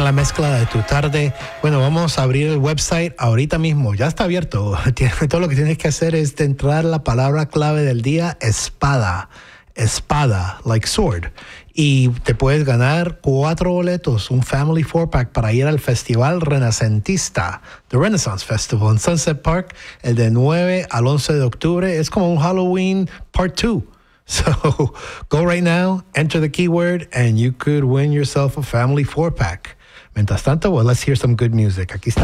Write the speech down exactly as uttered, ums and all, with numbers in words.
la mezcla de tu tarde. Bueno, vamos a abrir el website ahorita mismo. Ya está abierto. Todo lo que tienes que hacer es entrar la palabra clave del día, espada. Espada, like sword. Y te puedes ganar cuatro boletos, un Family Four-Pack para ir al Festival Renacentista, The Renaissance Festival en Sunset Park, el de nueve al once de octubre. Es como un Halloween Part two. So go right now, enter the keyword, and you could win yourself a Family Four-Pack. Mientras tanto, well, let's hear some good music. Aquí está.